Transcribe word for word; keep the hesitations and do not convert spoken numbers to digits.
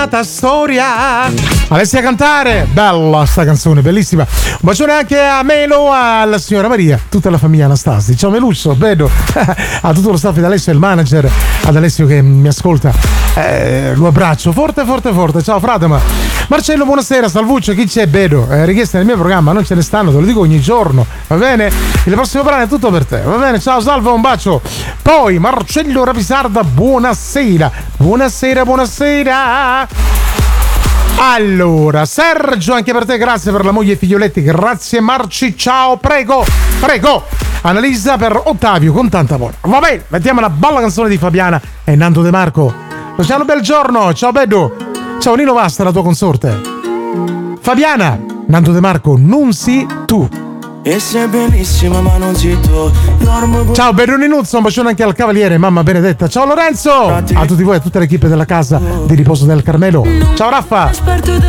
storia. Alessia Cantare, bella sta canzone, bellissima. Un bacione anche a Melo, alla signora Maria, tutta la famiglia Anastasi. Ciao Melusso, vedo. A tutto lo staff di Alessio e il manager, ad Alessio che mi ascolta, eh, lo abbraccio forte forte forte. Ciao Fratema. Marcello, buonasera. Salvuccio, chi c'è? Bedo, eh, richieste nel mio programma non ce ne stanno, te lo dico ogni giorno, va bene? Il prossimo brano è tutto per te, va bene? Ciao, salva, un bacio. Poi Marcello Rapisarda, buonasera. Buonasera, buonasera. Allora, Sergio, anche per te, grazie per la moglie e figlioletti, grazie Marci, ciao, prego, prego. Annalisa per Ottavio con tanta amore. Va bene, mettiamo una bella canzone di Fabiana e Nando De Marco. Luciano, bel giorno, ciao Bedo. Ciao Nino Vasta, la tua consorte. Fabiana, Nando De Marco, non si tu. E sei bellissima ma non si tu. Ciao Berrone Nuzzo, un bacione anche al cavaliere, mamma benedetta. Ciao Lorenzo, a tutti voi e a tutta l'equipe della casa di riposo del Carmelo. Ciao Raffa.